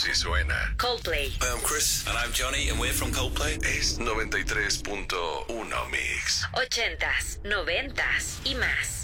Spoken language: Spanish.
Así suena. Coldplay. Hi, I'm Chris. And I'm Johnny, and we're from Coldplay. Es 93.1 Mix. 80s, 90s y más.